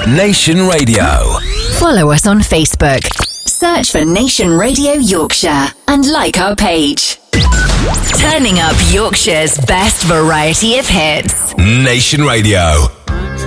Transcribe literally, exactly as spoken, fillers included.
Nation Radio. Follow us on Facebook. Search for Nation Radio Yorkshire and like our page. Turning up Yorkshire's best variety of hits. Nation Radio.